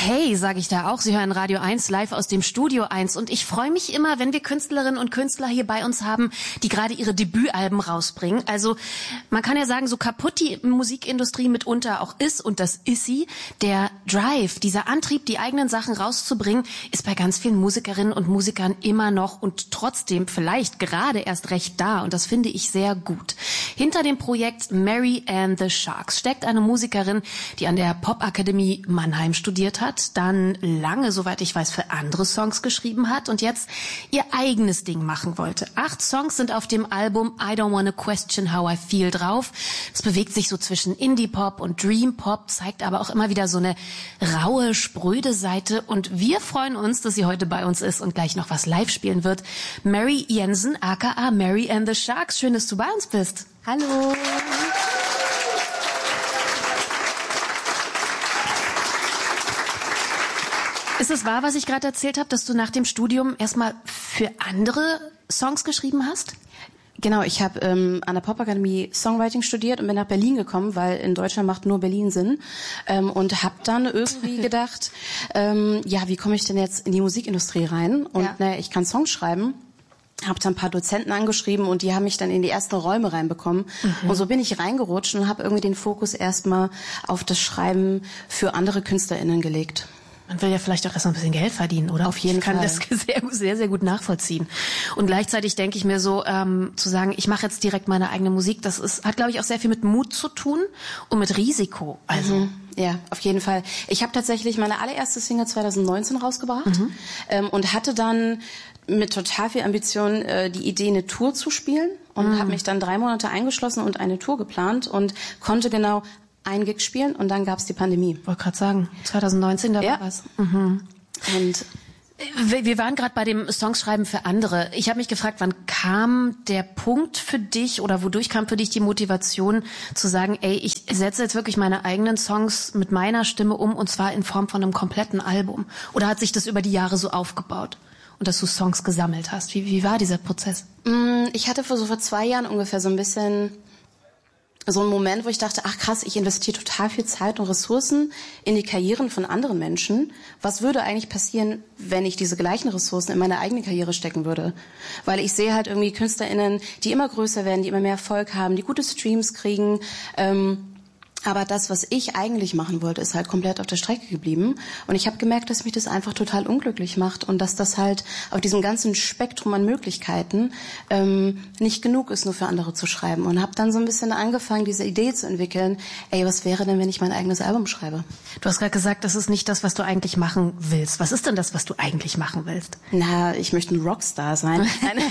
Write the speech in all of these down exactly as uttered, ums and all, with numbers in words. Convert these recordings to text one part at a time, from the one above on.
Hey, sage ich da auch. Sie hören Radio eins live aus dem Studio eins. Und ich freue mich immer, wenn wir Künstlerinnen und Künstler hier bei uns haben, die gerade ihre Debütalben rausbringen. Also man kann ja sagen, so kaputt die Musikindustrie mitunter auch ist, und das ist sie, der Drive, dieser Antrieb, die eigenen Sachen rauszubringen, ist bei ganz vielen Musikerinnen und Musikern immer noch und trotzdem vielleicht gerade erst recht da. Und das finde ich sehr gut. Hinter dem Projekt Mary and the Sharks steckt eine Musikerin, die an der Popakademie Mannheim studiert hat, dann lange, soweit ich weiß, für andere Songs geschrieben hat und jetzt ihr eigenes Ding machen wollte. Acht Songs sind auf dem Album I Don't Wanna Question How I Feel drauf. Es bewegt sich so zwischen Indie-Pop und Dream-Pop, zeigt aber auch immer wieder so eine raue, spröde Seite, und wir freuen uns, dass sie heute bei uns ist und gleich noch was live spielen wird. Mary Jensen, aka Mary and the Sharks. Schön, dass du bei uns bist. Hallo. Ist es wahr, was ich gerade erzählt habe, dass du nach dem Studium erstmal für andere Songs geschrieben hast? Genau, ich habe ähm, an der Popakademie Songwriting studiert und bin nach Berlin gekommen, weil in Deutschland macht nur Berlin Sinn. Ähm, und habe dann irgendwie gedacht, ähm, ja, wie komme ich denn jetzt in die Musikindustrie rein? Und ja. naja, ich kann Songs schreiben. Habe dann ein paar Dozenten angeschrieben und die haben mich dann in die ersten Räume reinbekommen. Mhm. Und so bin ich reingerutscht und habe irgendwie den Fokus erstmal auf das Schreiben für andere KünstlerInnen gelegt. Man will ja vielleicht auch erst mal ein bisschen Geld verdienen, oder? Auf jeden Fall. Ich kann Fall. das sehr, sehr, sehr gut nachvollziehen. Und gleichzeitig denke ich mir so, ähm, zu sagen, ich mache jetzt direkt meine eigene Musik, das ist, hat, glaube ich, auch sehr viel mit Mut zu tun und mit Risiko. Also mhm. Ja, auf jeden Fall. Ich habe tatsächlich meine allererste Single zwanzig neunzehn rausgebracht mhm. ähm, und hatte dann mit total viel Ambition äh, die Idee, eine Tour zu spielen, und mhm. habe mich dann drei Monate eingeschlossen und eine Tour geplant und konnte genau ein Gig spielen, und dann gab's die Pandemie. Wollte gerade sagen, zwanzig neunzehn, da ja. war was. Mhm. Und wir waren gerade bei dem Songschreiben für andere. Ich habe mich gefragt, wann kam der Punkt für dich oder wodurch kam für dich die Motivation zu sagen, ey, ich setze jetzt wirklich meine eigenen Songs mit meiner Stimme um, und zwar in Form von einem kompletten Album? Oder hat sich das über die Jahre so aufgebaut und dass du Songs gesammelt hast? Wie, wie war dieser Prozess? Ich hatte vor so vor zwei Jahren ungefähr so ein bisschen so ein Moment, wo ich dachte, ach krass, ich investiere total viel Zeit und Ressourcen in die Karrieren von anderen Menschen. Was würde eigentlich passieren, wenn ich diese gleichen Ressourcen in meine eigene Karriere stecken würde? Weil ich sehe halt irgendwie KünstlerInnen, die immer größer werden, die immer mehr Erfolg haben, die gute Streams kriegen, ähm, aber das, was ich eigentlich machen wollte, ist halt komplett auf der Strecke geblieben. Und ich habe gemerkt, dass mich das einfach total unglücklich macht und dass das halt auf diesem ganzen Spektrum an Möglichkeiten ähm, nicht genug ist, nur für andere zu schreiben. Und habe dann so ein bisschen angefangen, diese Idee zu entwickeln, ey, was wäre denn, wenn ich mein eigenes Album schreibe? Du hast gerade gesagt, das ist nicht das, was du eigentlich machen willst. Was ist denn das, was du eigentlich machen willst? Na, ich möchte ein Rockstar sein.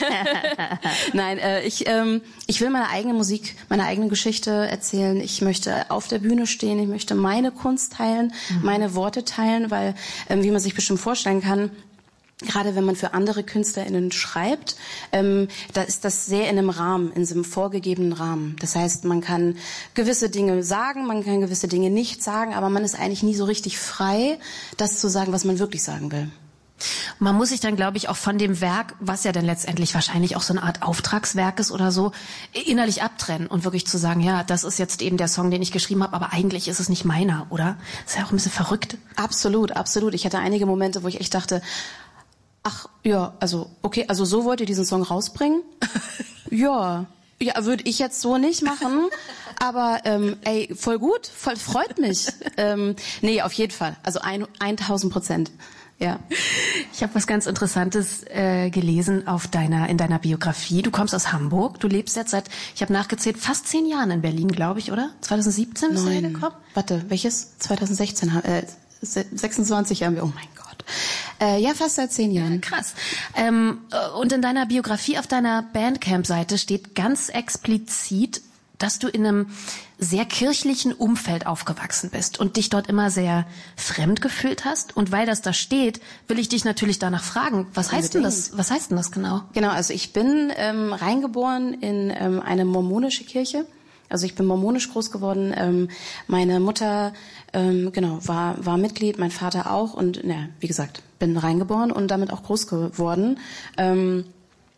Nein, äh, ich, ähm, ich will meine eigene Musik, meine eigene Geschichte erzählen. Ich möchte auf der Bühne stehen, ich möchte meine Kunst teilen, mhm. meine Worte teilen, weil, ähm, wie man sich bestimmt vorstellen kann, gerade wenn man für andere KünstlerInnen schreibt, ähm, da ist das sehr in einem Rahmen, in so einem vorgegebenen Rahmen. Das heißt, man kann gewisse Dinge sagen, man kann gewisse Dinge nicht sagen, aber man ist eigentlich nie so richtig frei, das zu sagen, was man wirklich sagen will. Man muss sich dann, glaube ich, auch von dem Werk, was ja dann letztendlich wahrscheinlich auch so eine Art Auftragswerk ist oder so, innerlich abtrennen und wirklich zu sagen, ja, das ist jetzt eben der Song, den ich geschrieben habe, aber eigentlich ist es nicht meiner, oder? Das ist ja auch ein bisschen verrückt. Absolut, absolut. Ich hatte einige Momente, wo ich echt dachte, ach, ja, also, okay, also so wollt ihr diesen Song rausbringen? ja, ja, würde ich jetzt so nicht machen, aber ähm, ey, voll gut, voll freut mich. ähm, nee, auf jeden Fall, also ein, eintausend Prozent. Ja. Ich habe was ganz Interessantes äh, gelesen auf deiner in deiner Biografie. Du kommst aus Hamburg. Du lebst jetzt seit, ich habe nachgezählt, fast zehn Jahren in Berlin, glaube ich, oder? zwanzig siebzehn bist du hergekommen? Warte, welches? zwanzig sechzehn, äh, sechsundzwanzig haben wir. Oh mein Gott. Äh, ja, fast seit zehn Jahren. Krass. Ähm, und in deiner Biografie auf deiner Bandcamp-Seite steht ganz explizit, dass du in einem sehr kirchlichen Umfeld aufgewachsen bist und dich dort immer sehr fremd gefühlt hast. Und weil das da steht, will ich dich natürlich danach fragen, was heißt denn das, was heißt denn das genau? Genau, also ich bin ähm, reingeboren in ähm, eine mormonische Kirche. Also ich bin mormonisch groß geworden. Ähm, meine Mutter ähm, genau war war Mitglied, mein Vater auch. Und na, wie gesagt, bin reingeboren und damit auch groß geworden. Ähm,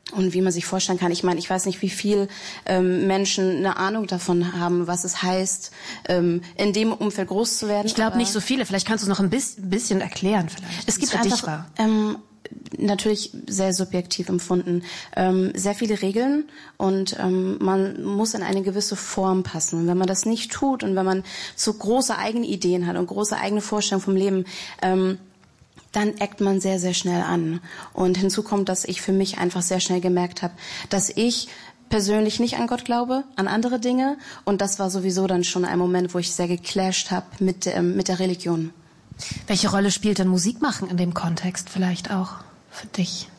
Und wie man sich vorstellen kann, ich meine, ich weiß nicht, wie viel ähm, Menschen eine Ahnung davon haben, was es heißt, ähm, in dem Umfeld groß zu werden. Ich glaube nicht so viele. Vielleicht kannst du es noch ein bisschen erklären, vielleicht. Es gibt einfach ähm, natürlich sehr subjektiv empfunden ähm, sehr viele Regeln und ähm, man muss in eine gewisse Form passen. Und wenn man das nicht tut und wenn man so große eigene Ideen hat und große eigene Vorstellungen vom Leben, ähm, dann eckt man sehr, sehr schnell an. Und hinzu kommt, dass ich für mich einfach sehr schnell gemerkt habe, dass ich persönlich nicht an Gott glaube, an andere Dinge. Und das war sowieso dann schon ein Moment, wo ich sehr geclasht habe mit, ähm, mit der Religion. Welche Rolle spielt denn Musik machen in dem Kontext vielleicht auch für dich?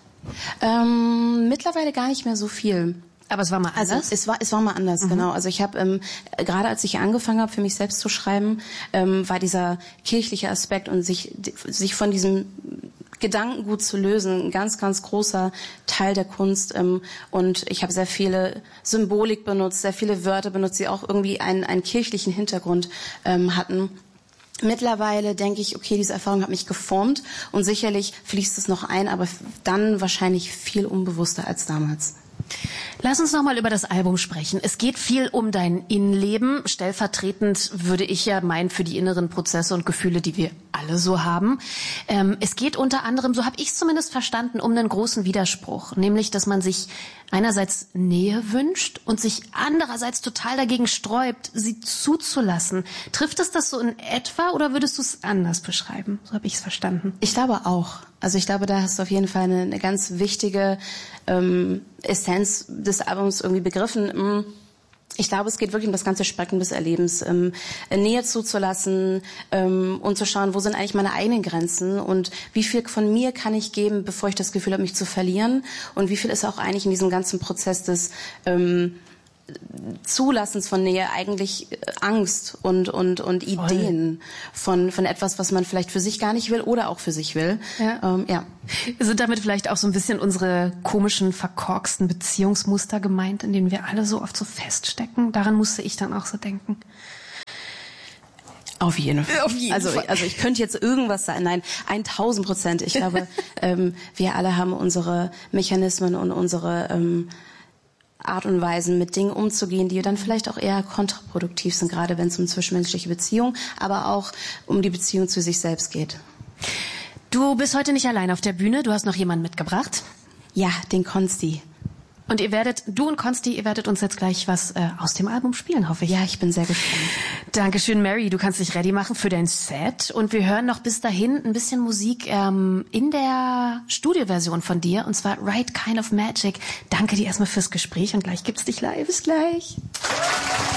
Ähm, mittlerweile gar nicht mehr so viel. Aber es war mal anders? Also es war es war mal anders, mhm. genau. Also ich habe ähm, gerade als ich angefangen habe, für mich selbst zu schreiben, ähm, war dieser kirchliche Aspekt und sich sich von diesem Gedankengut zu lösen ein ganz, ganz großer Teil der Kunst. Ähm, und ich habe sehr viele Symbolik benutzt, sehr viele Wörter benutzt, die auch irgendwie einen, einen kirchlichen Hintergrund ähm, hatten. Mittlerweile denke ich, okay, diese Erfahrung hat mich geformt und sicherlich fließt es noch ein, aber dann wahrscheinlich viel unbewusster als damals. Lass uns noch mal über das Album sprechen. Es geht viel um dein Innenleben. Stellvertretend würde ich ja meinen für die inneren Prozesse und Gefühle, die wir alle so haben. Ähm, es geht unter anderem, so habe ich es zumindest verstanden, um einen großen Widerspruch. Nämlich, dass man sich einerseits Nähe wünscht und sich andererseits total dagegen sträubt, sie zuzulassen. Trifft es das so in etwa oder würdest du es anders beschreiben? So habe ich es verstanden. Ich glaube auch. Also ich glaube, da hast du auf jeden Fall eine, eine ganz wichtige ähm, Essenz des Albums irgendwie begriffen. Ich glaube, es geht wirklich um das ganze Spektrum des Erlebens, ähm, Nähe zuzulassen ähm, und zu schauen, wo sind eigentlich meine eigenen Grenzen und wie viel von mir kann ich geben, bevor ich das Gefühl habe, mich zu verlieren und wie viel ist auch eigentlich in diesem ganzen Prozess des ähm, Zulassens von Nähe eigentlich Angst und und und Ideen von von etwas, was man vielleicht für sich gar nicht will oder auch für sich will. Ja. Ähm, ja. Sind damit vielleicht auch so ein bisschen unsere komischen, verkorksten Beziehungsmuster gemeint, in denen wir alle so oft so feststecken? Daran musste ich dann auch so denken. Auf jeden Fall. Auf jeden also, Fall. also ich könnte jetzt irgendwas sagen. Nein, tausend Prozent. Ich glaube, ähm, wir alle haben unsere Mechanismen und unsere ähm, Art und Weisen, mit Dingen umzugehen, die dann vielleicht auch eher kontraproduktiv sind, gerade wenn es um zwischenmenschliche Beziehungen, aber auch um die Beziehung zu sich selbst geht. Du bist heute nicht allein auf der Bühne, du hast noch jemanden mitgebracht. Ja, den Konsti. Und ihr werdet, du und Konsti, ihr werdet uns jetzt gleich was äh, aus dem Album spielen, hoffe ich. Ja, ich bin sehr gespannt. Dankeschön, Mary. Du kannst dich ready machen für dein Set. Und wir hören noch bis dahin ein bisschen Musik ähm, in der Studioversion von dir. Und zwar Right Kind of Magic. Danke dir erstmal fürs Gespräch und gleich gibt's dich live. Bis gleich.